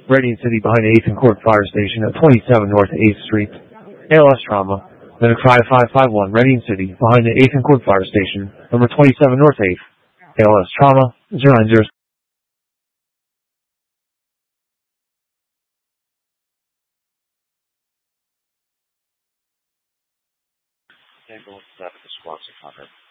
Reading City behind the 8th and Court Fire Station at 27 North 8th Street. ALS trauma. Then cry 551 Reading City behind the 8th and Court Fire Station, number 27 North 8th. ALS trauma 090. Ambulance at the squad 600.